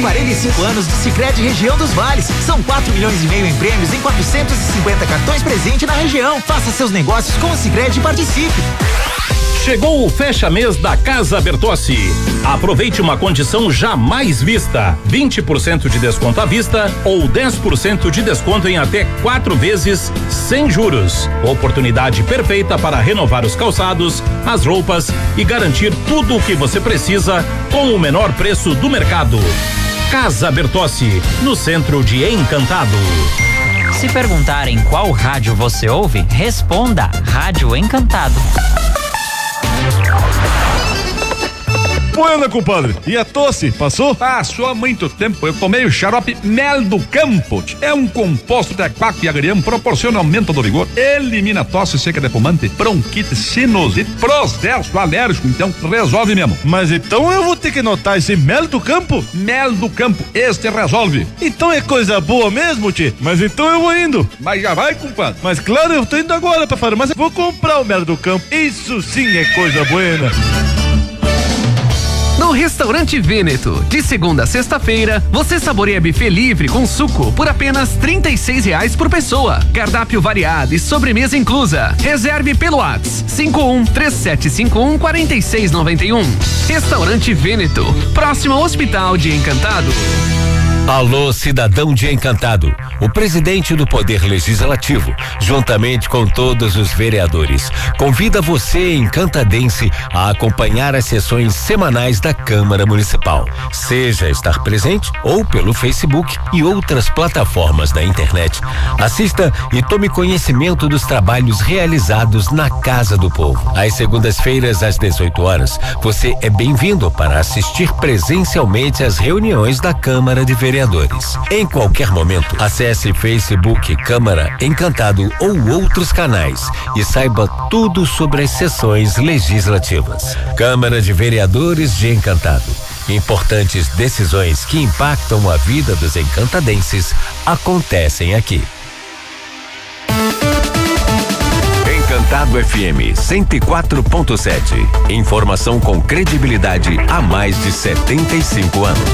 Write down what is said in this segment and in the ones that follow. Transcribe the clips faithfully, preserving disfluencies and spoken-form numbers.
quarenta e cinco anos do Sicredi Região dos Vales. São quatro milhões e meio em prêmios em quatrocentos e cinquenta cartões presente na região. Faça seus negócios com o Sicredi e participe. Chegou o fecha-mês da Casa Bertossi. Aproveite uma condição jamais vista: vinte por cento de desconto à vista ou dez por cento de desconto em até quatro vezes sem juros. Oportunidade perfeita para renovar os calçados, as roupas e garantir tudo o que você precisa com o menor preço do mercado. Casa Bertossi, no centro de Encantado. Se perguntarem qual rádio você ouve, responda: Rádio Encantado. Buena, compadre. E a tosse, passou? Passou há muito tempo. Eu tomei o xarope Mel do Campo. É um composto de aquaco e agrião, proporciona aumento do vigor, elimina tosse seca de fumante, bronquite, sinusite, processo alérgico, então resolve mesmo. Mas então eu vou ter que notar esse Mel do Campo? Mel do Campo, este resolve. Então é coisa boa mesmo, tchê. Mas então eu vou indo. Mas já vai, compadre. Mas claro, eu tô indo agora pra farmácia. Vou comprar o Mel do Campo. Isso sim é coisa buena. No Restaurante Vêneto, de segunda a sexta-feira, você saboreia buffet livre com suco por apenas trinta e seis reais por pessoa. Cardápio variado e sobremesa inclusa. Reserve pelo WhatsApp cinco um três sete cinco um quatro seis nove um. Restaurante Vêneto, próximo ao Hospital de Encantado. Alô, cidadão de Encantado. O presidente do Poder Legislativo, juntamente com todos os vereadores, convida você, encantadense, a acompanhar as sessões semanais da Câmara Municipal. Seja estar presente ou pelo Facebook e outras plataformas da internet. Assista e tome conhecimento dos trabalhos realizados na Casa do Povo. Às segundas-feiras, às dezoito horas, você é bem-vindo para assistir presencialmente às reuniões da Câmara de Vereadores. Em qualquer momento, acesse Facebook Câmara Encantado ou outros canais e saiba tudo sobre as sessões legislativas. Câmara de Vereadores de Encantado. Importantes decisões que impactam a vida dos encantadenses acontecem aqui. Encantado F M cento e quatro ponto sete. Informação com credibilidade há mais de setenta e cinco anos.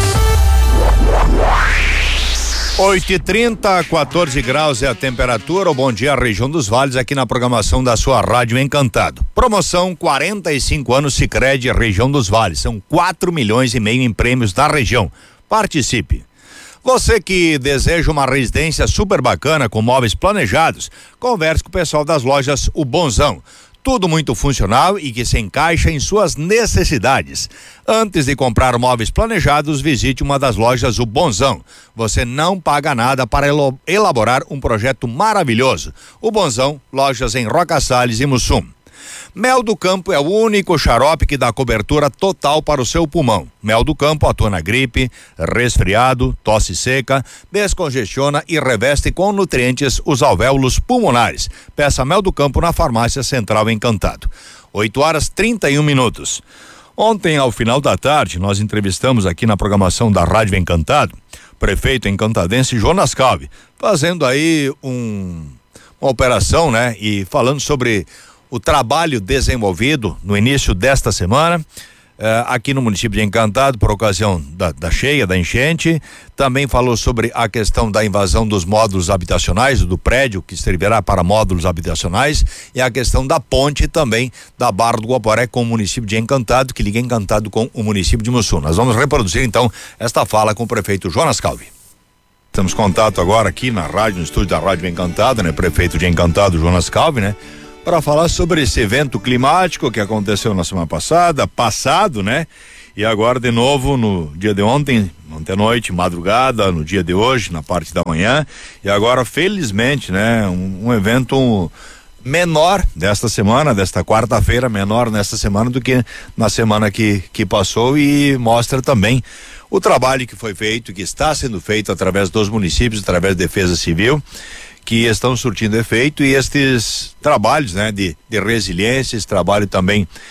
oito e trinta, quatorze graus é a temperatura. Bom dia, região dos Vales, aqui na programação da sua Rádio Encantado. Promoção quarenta e cinco anos Sicredi região dos Vales. São quatro milhões e meio em prêmios da região. Participe. Você que deseja uma residência super bacana com móveis planejados, converse com o pessoal das lojas O Bonzão. Tudo muito funcional e que se encaixa em suas necessidades. Antes de comprar móveis planejados, visite uma das lojas O Bonzão. Você não paga nada para elaborar um projeto maravilhoso. O Bonzão, lojas em Roca Salles e Mussum. Mel do Campo é o único xarope que dá cobertura total para o seu pulmão. Mel do Campo atua na gripe, resfriado, tosse seca, descongestiona e reveste com nutrientes os alvéolos pulmonares. Peça Mel do Campo na Farmácia Central Encantado. oito horas e trinta e um minutos. Ontem, ao final da tarde, nós entrevistamos aqui na programação da Rádio Encantado, prefeito encantadense Jonas Calvi, fazendo aí um, uma operação, né? E falando sobre o trabalho desenvolvido no início desta semana, eh, aqui no município de Encantado, por ocasião da, da cheia, da enchente. Também falou sobre a questão da invasão dos módulos habitacionais, do prédio que servirá para módulos habitacionais, e a questão da ponte também da Barra do Guaporé com o município de Encantado, que liga Encantado com o município de Mussum. Nós vamos reproduzir então esta fala com o prefeito Jonas Calvi. Temos contato agora aqui na rádio, no estúdio da Rádio Encantado, né? Prefeito de Encantado, Jonas Calvi, né? Para falar sobre esse evento climático que aconteceu na semana passada, passado, né? E agora de novo no dia de ontem, ontem à noite, madrugada, no dia de hoje, na parte da manhã, e agora felizmente, né? Um, um evento menor desta semana, desta quarta-feira, menor nesta semana do que na semana que, que passou, e mostra também o trabalho que foi feito, que está sendo feito através dos municípios, através da Defesa Civil, que estão surtindo efeito, e estes trabalhos, né, de, de resiliência, esse trabalho também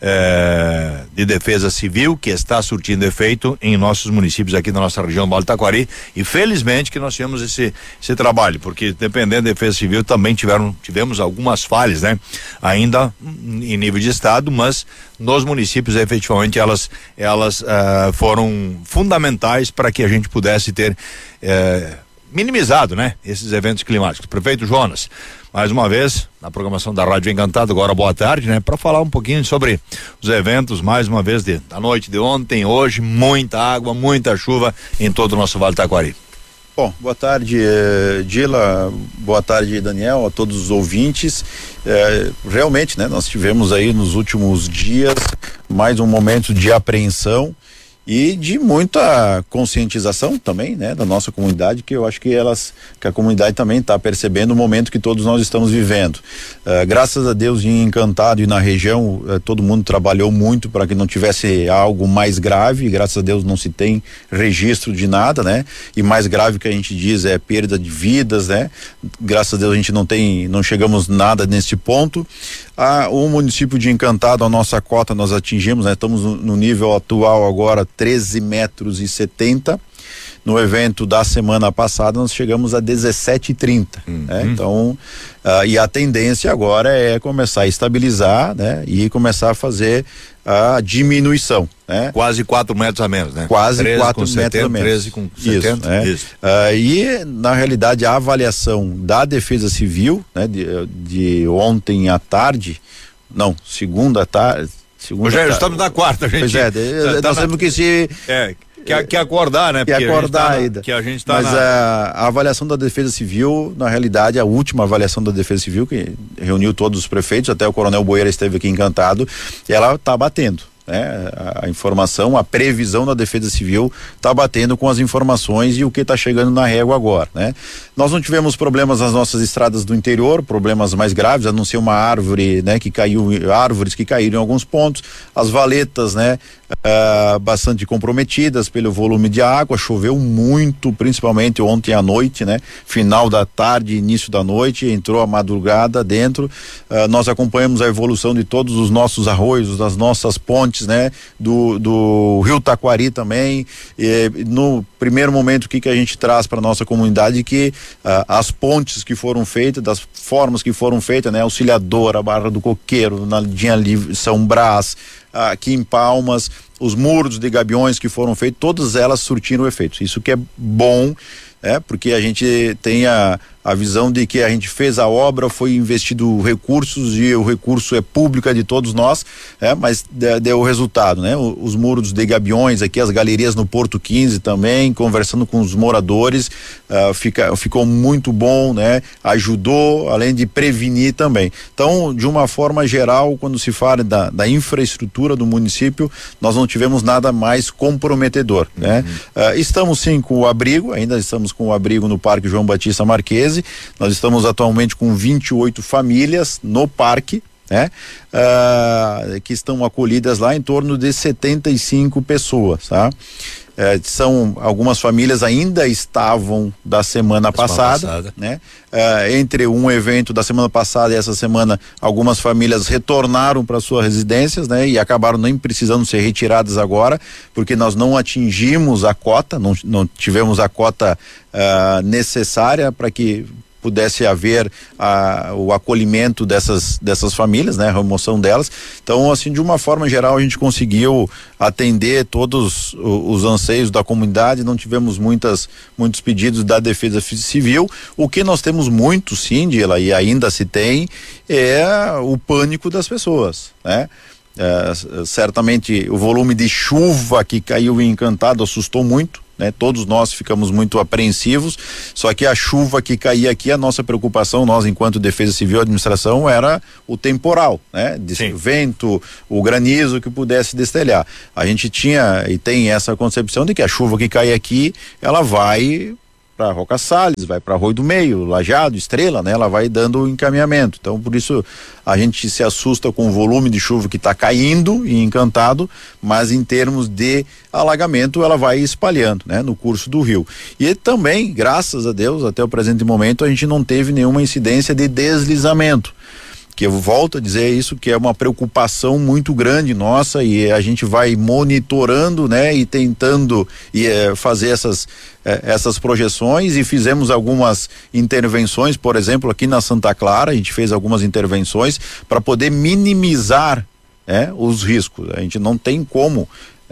eh, de defesa civil que está surtindo efeito em nossos municípios aqui da nossa região do Vale do Taquari, e felizmente que nós tivemos esse esse trabalho, porque dependendo da defesa civil também tiveram tivemos algumas falhas, né? Ainda em nível de estado, mas nos municípios efetivamente elas elas uh, foram fundamentais para que a gente pudesse ter uh, minimizado, né? Esses eventos climáticos. Prefeito Jonas, mais uma vez na programação da Rádio Encantado, agora boa tarde, né? Para falar um pouquinho sobre os eventos, mais uma vez de, da noite de ontem, hoje, muita água, muita chuva em todo o nosso Vale do Taquari. Bom, boa tarde, eh, Dila, boa tarde, Daniel, a todos os ouvintes. Eh, realmente, né, nós tivemos aí nos últimos dias mais um momento de apreensão e de muita conscientização também, né, da nossa comunidade, que eu acho que elas, que a comunidade também está percebendo o momento que todos nós estamos vivendo. Uh, graças a Deus, em Encantado e na região, uh, todo mundo trabalhou muito para que não tivesse algo mais grave, e graças a Deus não se tem registro de nada, né, e mais grave que a gente diz é perda de vidas, né, graças a Deus a gente não tem, não chegamos nada nesse ponto. Ah, o município de Encantado, a nossa cota nós atingimos, né, estamos no, no nível atual agora treze metros e setenta. No evento da semana passada nós chegamos a dezessete e trinta, uhum. né? Então, uh, e a tendência agora é começar a estabilizar, né? E começar a fazer a diminuição, né? Quase quatro metros a menos, né? Quase quatro metros a menos. treze com setenta, isso, né? Isso. Uh, e na realidade a avaliação da Defesa Civil, né? De, de ontem à tarde, não, segunda à tarde, segunda Hoje tarde. Estamos na quarta, gente. Pois é, de, tá nós na... temos que se... É. Que, que acordar, né? Que acordar tá ainda. Na, que a gente tá Mas na... a, a avaliação da Defesa Civil, na realidade, a última avaliação da Defesa Civil, que reuniu todos os prefeitos, até o Coronel Boeira esteve aqui em Encantado, e ela tá batendo, né? A, a informação, a previsão da Defesa Civil tá batendo com as informações e o que tá chegando na régua agora, né? Nós não tivemos problemas nas nossas estradas do interior, problemas mais graves, a não ser uma árvore, né? Que caiu, árvores que caíram em alguns pontos, as valetas, né? Uh, bastante comprometidas pelo volume de água, choveu muito, principalmente ontem à noite, né? Final da tarde, início da noite, entrou a madrugada dentro. Uh, nós acompanhamos a evolução de todos os nossos arroios, das nossas pontes, né? Do, do Rio Taquari também. E, no primeiro momento, o que que a gente traz para nossa comunidade, que uh, as pontes que foram feitas, das formas que foram feitas, né? Auxiliadora, Barra do Coqueiro, na Dinha Livre, São Brás, aqui em Palmas, os muros de gabiões que foram feitos, todas elas surtiram efeitos. Isso que é bom, é, porque a gente tem a, a visão de que a gente fez a obra, foi investido recursos e o recurso é público, é de todos nós, é, mas de, deu o resultado, né? O, os muros de gabiões aqui, as galerias no Porto quinze também, conversando com os moradores, uh, fica, ficou muito bom, né? Ajudou, além de prevenir também. Então, de uma forma geral, quando se fala da, da infraestrutura do município, nós não tivemos nada mais comprometedor, uhum. né? Uh, estamos sim com o abrigo, ainda estamos com o abrigo no Parque João Batista Marquesi. Nós estamos atualmente com vinte e oito famílias no parque, né? Uh, que estão acolhidas lá, em torno de setenta e cinco pessoas, tá? Uh, são algumas famílias ainda estavam da semana, passada, semana passada, né? Uh, entre um evento da semana passada e essa semana, algumas famílias retornaram para suas residências, né? E acabaram nem precisando ser retiradas agora, porque nós não atingimos a cota, não, não tivemos a cota uh, necessária para que pudesse haver a, o acolhimento dessas, dessas famílias, né? A remoção delas. Então, assim, de uma forma geral, a gente conseguiu atender todos os, os anseios da comunidade, não tivemos muitas, muitos pedidos da Defesa Civil. O que nós temos muito, sim, Dila, e ainda se tem, é o pânico das pessoas, né? É, certamente o volume de chuva que caiu em Encantado assustou muito, né? Todos nós ficamos muito apreensivos, só que a chuva que caía aqui, a nossa preocupação, nós enquanto Defesa Civil e Administração, era o temporal, né? De o vento, o granizo que pudesse destelhar. A gente tinha e tem essa concepção de que a chuva que cai aqui, ela vai para Roca Salles, vai para Arroio do Meio, Lajeado, Estrela, né? Ela vai dando o encaminhamento. Então, por isso a gente se assusta com o volume de chuva que está caindo em Encantado, mas em termos de alagamento ela vai espalhando, né? No curso do rio. E também, graças a Deus, até o presente momento a gente não teve nenhuma incidência de deslizamento. que eu volto a dizer isso, que é uma preocupação muito grande nossa, e a gente vai monitorando, né, e tentando e, é, fazer essas é, essas projeções, e fizemos algumas intervenções, por exemplo, aqui na Santa Clara, a gente fez algumas intervenções para poder minimizar, é, os riscos. A gente não tem como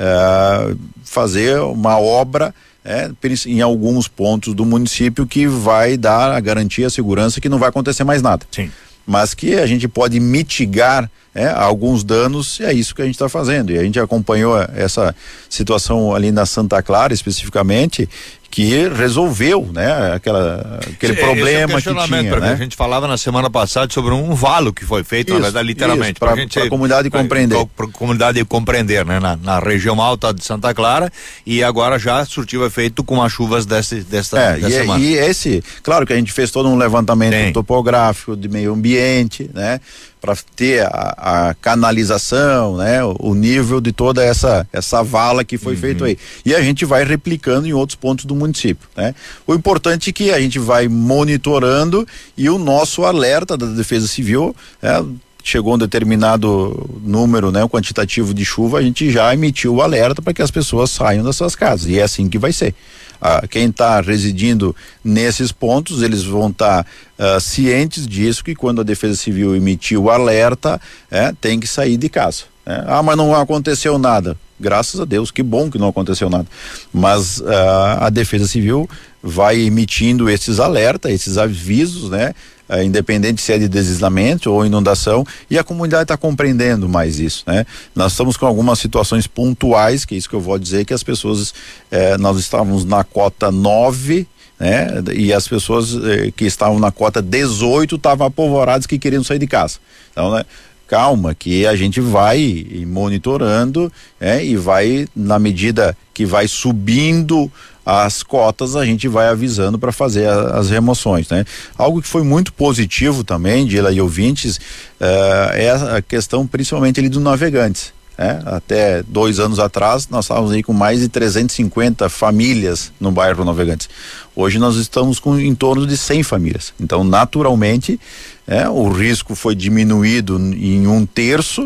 é, fazer uma obra É, em alguns pontos do município que vai dar a garantia, a segurança que não vai acontecer mais nada. Sim. Mas que a gente pode mitigar, é, alguns danos, e é isso que a gente está fazendo. E a gente acompanhou essa situação ali na Santa Clara especificamente, que resolveu, né, aquela, aquele Esse problema é que tinha, porque né? A gente falava na semana passada sobre um valo que foi feito, Isso, na verdade, literalmente, para a a comunidade pra, compreender. Para a comunidade compreender, né, na, na região alta de Santa Clara, e agora já surtiu efeito com as chuvas desse, dessa, É, dessa e, semana. e esse, claro que a gente fez todo um levantamento Sim. topográfico de meio ambiente, né, para ter a, a canalização, né, o, o nível de toda essa essa vala que foi Uhum. feito aí. E a gente vai replicando em outros pontos do município, né? O importante é que a gente vai monitorando, e o nosso alerta da Defesa Civil, é, chegou um determinado número, né, um quantitativo de chuva, a gente já emitiu o alerta para que as pessoas saiam das suas casas, e é assim que vai ser. Ah, quem está residindo nesses pontos, eles vão estar tá, uh, cientes disso, que quando a Defesa Civil emitiu o alerta, é, tem que sair de casa. É. Ah, mas não aconteceu nada. Graças a Deus, que bom que não aconteceu nada. Mas uh, a Defesa Civil vai emitindo esses alertas, esses avisos, né? Uh, independente se é de deslizamento ou inundação, e a comunidade está compreendendo mais isso, né? Nós estamos com algumas situações pontuais, que é isso que eu vou dizer, que as pessoas, eh, nós estávamos na cota nove, né? E as pessoas eh, que estavam na cota dezoito estavam apavoradas, que queriam sair de casa. Então, né? Calma, que a gente vai monitorando, é, e vai, na medida que vai subindo as cotas, a gente vai avisando para fazer a, as remoções, né? Algo que foi muito positivo também, Dila e ouvintes, uh, é a questão principalmente ali dos navegantes. É, até dois anos atrás nós estávamos aí com mais de trezentas e cinquenta famílias no bairro Navegantes. Hoje nós estamos com em torno de cem famílias. Então, naturalmente, é, o risco foi diminuído em um terço,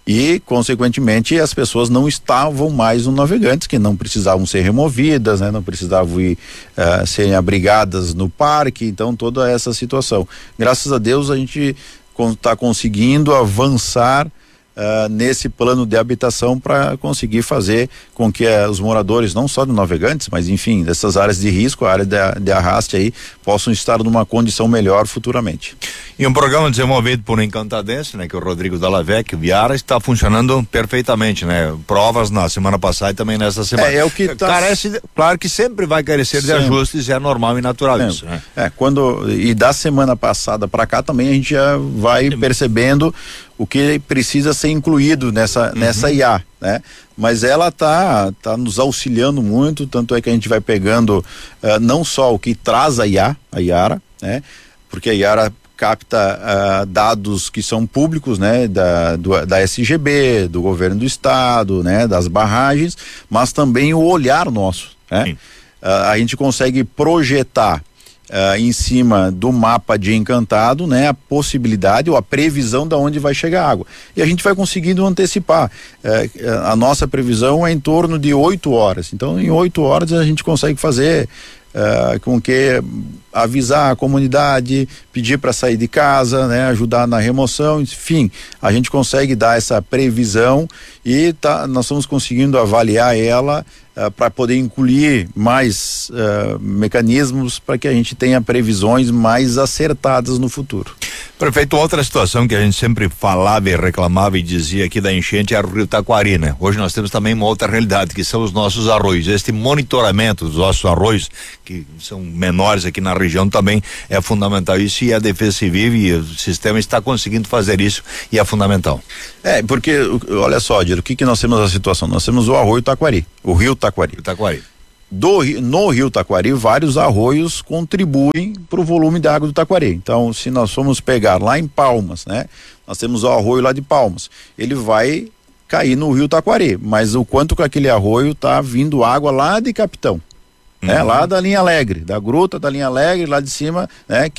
e consequentemente as pessoas não estavam mais no Navegantes, que não precisavam ser removidas, né? Não precisavam ir, uh, serem abrigadas no parque. Então, toda essa situação, graças a Deus, a gente está conseguindo avançar Uh, nesse plano de habitação para conseguir fazer com que uh, os moradores, não só de Navegantes, mas enfim, dessas áreas de risco, a área de, de arraste aí, possam estar numa condição melhor futuramente. E um programa desenvolvido por um encantadense, né, que é o Rodrigo Dallavec, Viara, está funcionando perfeitamente, né? Provas na semana passada e também nessa semana. É, é o que tá... Carece, claro que sempre vai carecer de ajustes, é normal e natural é, isso, né? É, quando, e da semana passada para cá também a gente já vai percebendo o que precisa ser incluído nessa, uhum. nessa I A, né? Mas ela tá, tá nos auxiliando muito, tanto é que a gente vai pegando uh, não só o que traz a I A, a Iara, né? Porque a Iara capta uh, dados que são públicos, né? Da, do, da S G B, do governo do estado, né? Das barragens, mas também o olhar nosso, né? Uh, a gente consegue projetar Uh, em cima do mapa de Encantado, né, a possibilidade ou a previsão de onde vai chegar a água. E a gente vai conseguindo antecipar. Uh, a nossa previsão é em torno de oito horas. Então, em oito horas a gente consegue fazer uh, com que avisar a comunidade, pedir para sair de casa, né, ajudar na remoção, enfim, a gente consegue dar essa previsão e tá, nós estamos conseguindo avaliar ela Uh, para poder incluir mais uh, mecanismos para que a gente tenha previsões mais acertadas no futuro. Prefeito, outra situação que a gente sempre falava e reclamava e dizia aqui da enchente era o Rio Taquari, né? Hoje nós temos também uma outra realidade, que são os nossos arroios. Este monitoramento dos nossos arroios, que são menores aqui na região, também é fundamental. Isso, e a Defesa Civil e o sistema está conseguindo fazer isso, e é fundamental. É, porque, olha só, Diro, o que que nós temos a situação? Nós temos o arroio Taquari, o Rio Taquari. Rio Taquari. Do, no Rio Taquari, vários arroios contribuem para o volume de água do Taquari. Então, se nós formos pegar lá em Palmas, né? Nós temos o arroio lá de Palmas. Ele vai cair no Rio Taquari, mas o quanto que aquele arroio tá vindo água lá de Capitão, uhum. né? Lá da Linha Alegre, da gruta da Linha Alegre, lá de cima, né? Que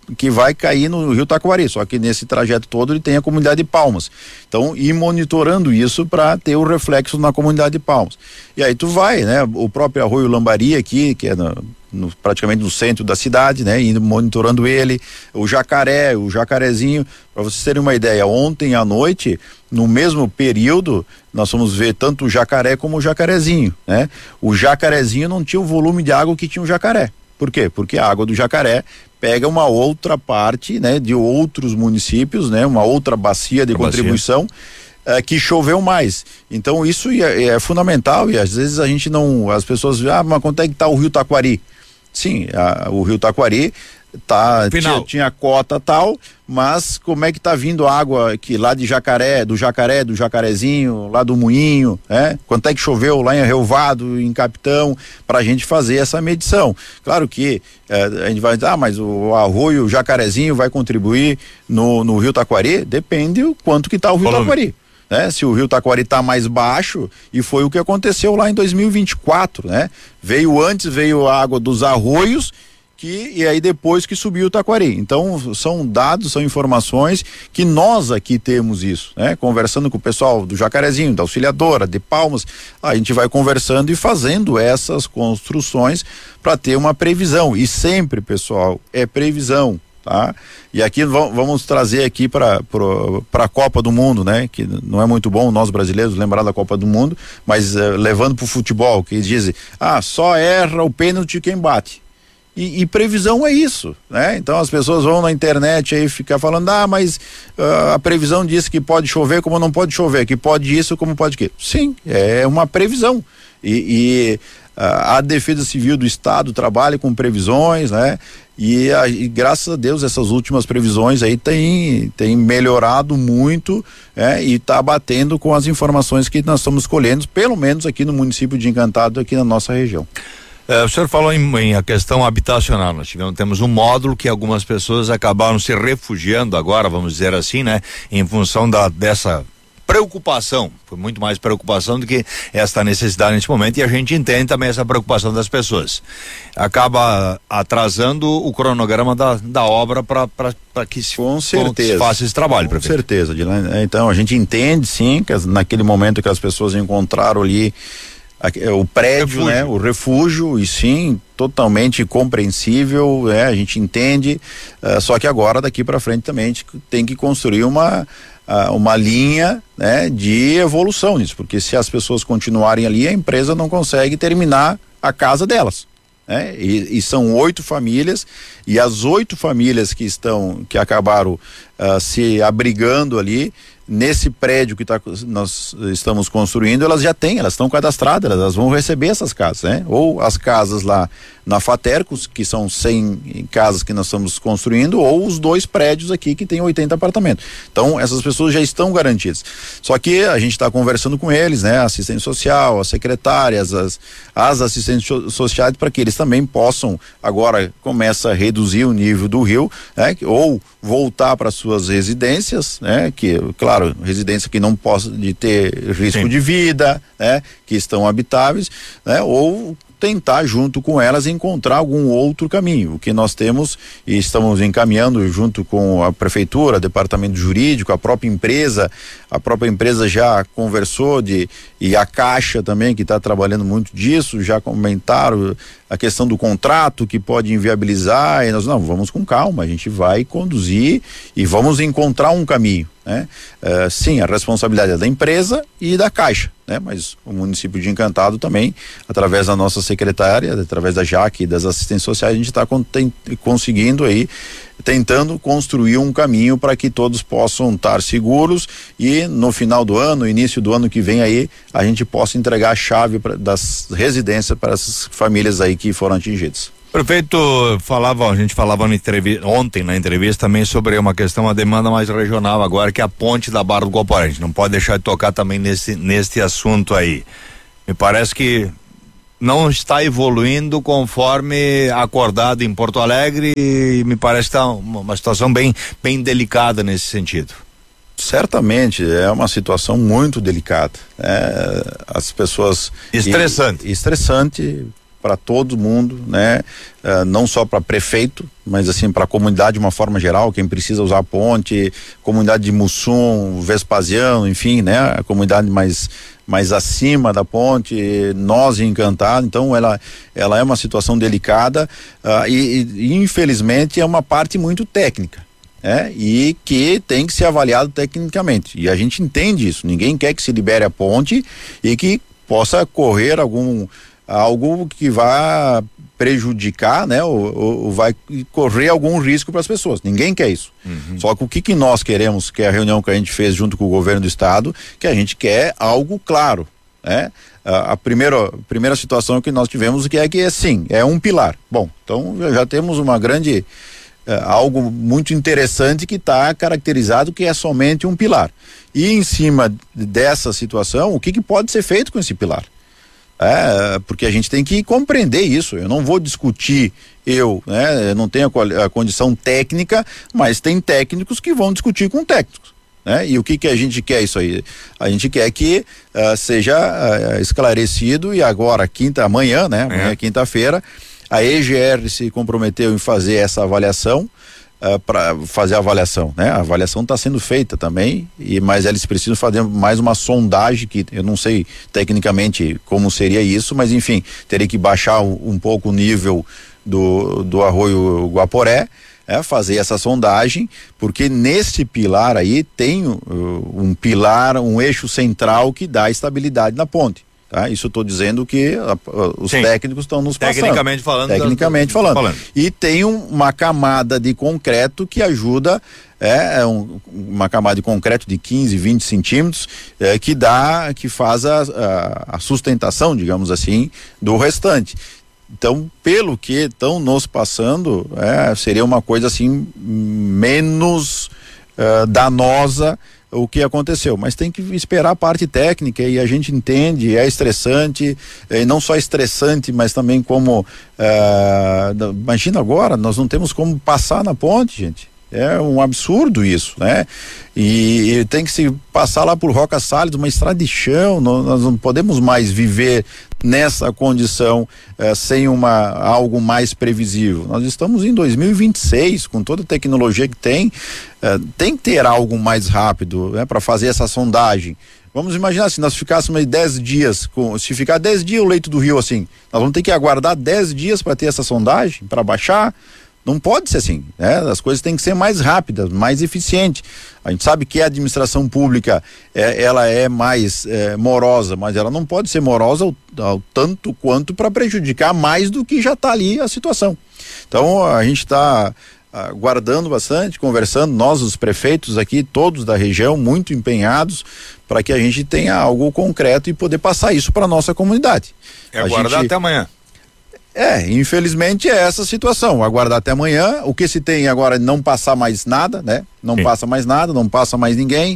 que vai cair no Rio Taquari, só que nesse trajeto todo ele tem a comunidade de Palmas. Então, ir monitorando isso para ter o reflexo na comunidade de Palmas. E aí tu vai, né? O próprio Arroio Lambari aqui, que é no, no, praticamente no centro da cidade, né? Indo monitorando ele, o Jacaré, o Jacarezinho, para vocês terem uma ideia, ontem à noite, no mesmo período, nós fomos ver tanto o Jacaré como o Jacarezinho, né? O Jacarezinho não tinha o volume de água que tinha o Jacaré. Por quê? Porque a água do Jacaré pega uma outra parte, né, de outros municípios, né, uma outra bacia de contribuição é, que choveu mais. Então isso é, é fundamental e às vezes a gente não, as pessoas, ah, mas quanto é que tá o Rio Taquari? Sim, a, o Rio Taquari tá, tinha, tinha cota tal, mas como é que tá vindo água aqui lá de Jacaré, do Jacaré, do Jacarezinho, lá do Moinho, né? Quanto é que choveu lá em Relvado, em Capitão, pra gente fazer essa medição. Claro que eh, a gente vai dizer, ah, mas o arroio, o Jacarezinho vai contribuir no, no Rio Taquari? Depende o quanto que tá o Rio Falando. Taquari. Né? Se o Rio Taquari está mais baixo, e foi o que aconteceu lá em dois mil e vinte e quatro, né? Veio antes, veio a água dos arroios, que, e aí depois que subiu o Taquari. Então são dados, são informações que nós aqui temos isso, né? Conversando com o pessoal do Jacarezinho, da Auxiliadora, de Palmas, a gente vai conversando e fazendo essas construções para ter uma previsão. E sempre, pessoal, é previsão. Tá? E aqui vamos trazer aqui para para a Copa do Mundo, né? Que não é muito bom nós brasileiros lembrar da Copa do Mundo, mas uh, levando para o futebol, que dizem, ah, só erra o pênalti quem bate. E, e previsão é isso, né? Então as pessoas vão na internet aí ficar falando, ah, mas uh, a previsão diz que pode chover como não pode chover, que pode isso como pode aquilo. Sim, é uma previsão. E, e uh, a Defesa Civil do Estado trabalha com previsões, né? E, a, e graças a Deus essas últimas previsões aí tem, tem melhorado muito, é, e está batendo com as informações que nós estamos colhendo, pelo menos aqui no município de Encantado, aqui na nossa região. É, o senhor falou em, em a questão habitacional. Nós tivemos, temos um módulo que algumas pessoas acabaram se refugiando agora, vamos dizer assim, né? Em função da, dessa preocupação, foi muito mais preocupação do que esta necessidade nesse momento, e a gente entende também essa preocupação das pessoas. Acaba atrasando o cronograma da, da obra para que se, com certeza. se faça esse trabalho, com prefeito. certeza, Dilane. Então a gente entende sim que as, naquele momento que as pessoas encontraram ali o prédio, refúgio. né? O refúgio, e sim, totalmente compreensível, né? A gente entende, uh, só que agora daqui para frente também a gente tem que construir uma uh, uma linha, né? De evolução nisso, porque se as pessoas continuarem ali, a empresa não consegue terminar a casa delas, né? E, e são oito famílias, e as oito famílias que estão, que acabaram uh, se abrigando ali nesse prédio que tá, nós estamos construindo, elas já têm, elas estão cadastradas, elas vão receber essas casas, né? Ou as casas lá na Fatercos, que são cem casas que nós estamos construindo, ou os dois prédios aqui que tem oitenta apartamentos. Então essas pessoas já estão garantidas. Só que a gente está conversando com eles, né? Assistente social, as secretárias, as, as assistentes sociais, para que eles também possam, agora começa a reduzir o nível do rio, né? Ou voltar para suas residências, né? Que, claro, residência que não possa de ter risco Sim. de vida, né? Que estão habitáveis, né? Ou tentar junto com elas encontrar algum outro caminho. O que nós temos e estamos encaminhando junto com a prefeitura, departamento jurídico, a própria empresa, a própria empresa já conversou de, e a Caixa também, que está trabalhando muito disso, já comentaram a questão do contrato que pode inviabilizar, e nós não, vamos com calma, a gente vai conduzir e vamos encontrar um caminho, né? Uh, sim, a responsabilidade é da empresa e da Caixa, né? Mas o município de Encantado também, através da nossa secretária, através da Jaque e das assistentes sociais, a gente está con conseguindo aí, tentando construir um caminho para que todos possam estar seguros, e no final do ano, início do ano que vem aí, a gente possa entregar a chave pra, das residências para essas famílias aí que foram atingidas. Prefeito, falava, a gente falava na entrevista, ontem na entrevista também sobre uma questão, uma demanda mais regional agora, que é a ponte da Barra do Guaporé. A gente não pode deixar de tocar também nesse, neste assunto aí. Me parece que não está evoluindo conforme acordado em Porto Alegre, e me parece que está uma, uma situação bem, bem delicada nesse sentido. Certamente, é uma situação muito delicada, né? As pessoas... Estressante. E, estressante, para todo mundo, né? Uh, não só para prefeito, mas assim para a comunidade de uma forma geral, quem precisa usar a ponte, comunidade de Mussum, Vespasiano, enfim, né? A comunidade mais mais acima da ponte, nós em Encantado. Então ela ela é uma situação delicada uh, e, e infelizmente é uma parte muito técnica. É, e que tem que ser avaliado tecnicamente, e a gente entende isso. Ninguém quer que se libere a ponte e que possa correr algum algo que vá prejudicar, né, ou, ou vai correr algum risco para as pessoas. Ninguém quer isso. Uhum. Só que o que que nós queremos, que é a reunião que a gente fez junto com o governo do estado, que a gente quer algo claro, né? A, a primeira a primeira situação que nós tivemos que é que é sim, é um pilar. Bom, então já temos uma grande Uh, algo muito interessante que está caracterizado que é somente um pilar. E em cima dessa situação, o que, que pode ser feito com esse pilar? É, porque a gente tem que compreender isso. Eu não vou discutir, eu, né? Eu não tenho a, a condição técnica, mas tem técnicos que vão discutir com técnicos. Né? E o que que a gente quer isso aí? A gente quer que uh, seja uh, esclarecido, e agora, quinta, amanhã, né? Amanhã é quinta-feira, a E G R se comprometeu em fazer essa avaliação, uh, para fazer a avaliação, né? A avaliação está sendo feita também, e, mas eles precisam fazer mais uma sondagem, que eu não sei tecnicamente como seria isso, mas enfim, teria que baixar um, um pouco o nível do, do arroio Guaporé, é, fazer essa sondagem, porque nesse pilar aí tem uh, um pilar, um eixo central que dá estabilidade na ponte. Tá? Isso eu estou dizendo que a, a, os Sim. técnicos estão nos passando. Tecnicamente falando. Tecnicamente falando. falando. E tem um, uma camada de concreto que ajuda, é, é um, uma camada de concreto de quinze, vinte centímetros, é, que dá, que faz a, a, a sustentação, digamos assim, do restante. Então, pelo que estão nos passando, é, seria uma coisa assim menos uh, danosa o que aconteceu, mas tem que esperar a parte técnica, e a gente entende, é estressante, e não só estressante, mas também como uh, imagina agora, nós não temos como passar na ponte, gente. É um absurdo isso, né? E, e tem que se passar lá por Roca Salles, uma estrada de chão. Nós, nós não podemos mais viver nessa condição eh, sem uma algo mais previsível. Nós estamos em dois mil e vinte e seis, com toda a tecnologia que tem, eh, tem que ter algo mais rápido, né, para fazer essa sondagem. Vamos imaginar se nós ficássemos dez dias, com, se ficar dez dias o leito do rio assim, nós vamos ter que aguardar dez dias para ter essa sondagem, para baixar. Não pode ser assim, né? As coisas têm que ser mais rápidas, mais eficientes. A gente sabe que a administração pública, é, ela é mais é, morosa, mas ela não pode ser morosa ao, ao tanto quanto para prejudicar mais do que já está ali a situação. Então a gente está aguardando bastante, conversando, nós os prefeitos aqui, todos da região, muito empenhados para que a gente tenha algo concreto e poder passar isso para nossa comunidade. É aguardar gente... até amanhã. É, infelizmente é essa situação, aguardar até amanhã. O que se tem agora é não passar mais nada, né? Não Sim. passa mais nada, não passa mais ninguém.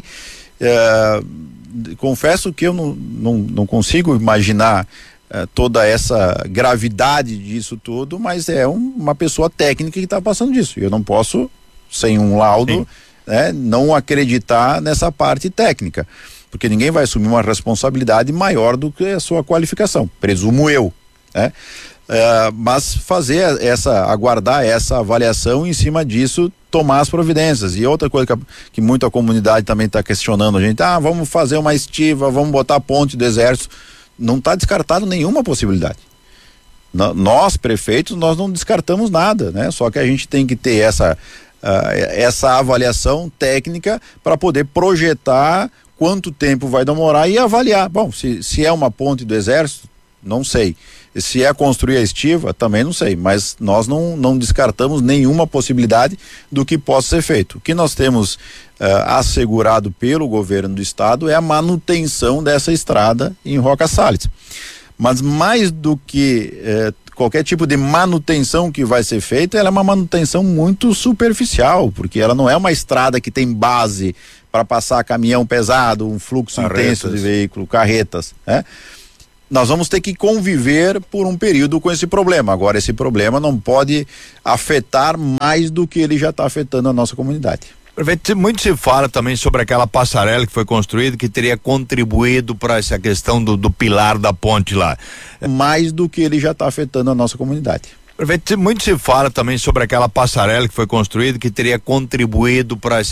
É, confesso que eu não, não, não consigo imaginar é, toda essa gravidade disso tudo, mas é um, uma pessoa técnica que está passando disso. Eu não posso, sem um laudo, né, não acreditar nessa parte técnica, porque ninguém vai assumir uma responsabilidade maior do que a sua qualificação, presumo eu, né? Uh, mas fazer essa, aguardar essa avaliação, em cima disso tomar as providências. E outra coisa que, que muita comunidade também está questionando a gente, ah, vamos fazer uma estiva, vamos botar a ponte do exército. Não está descartado nenhuma possibilidade. N- nós, prefeitos, nós não descartamos nada, né? Só que a gente tem que ter essa, uh, essa avaliação técnica para poder projetar quanto tempo vai demorar e avaliar. Bom, se, se é uma ponte do exército, não sei. Se é construir a estiva, também não sei, mas nós não, não descartamos nenhuma possibilidade do que possa ser feito. O que nós temos uh, assegurado pelo governo do estado é a manutenção dessa estrada em Roca Salles. Mas mais do que uh, qualquer tipo de manutenção que vai ser feita, ela é uma manutenção muito superficial, porque ela não é uma estrada que tem base para passar caminhão pesado, um fluxo carretas. intenso de veículo, carretas, né? Nós vamos ter que conviver por um período com esse problema. Agora, esse problema não pode afetar mais do que ele já está afetando a nossa comunidade. Prefeito, muito se fala também sobre aquela passarela que foi construída que teria contribuído para essa questão do, do pilar da ponte lá. Mais do que ele já está afetando a nossa comunidade. Prefeito, muito se fala também sobre aquela passarela que foi construída que teria contribuído para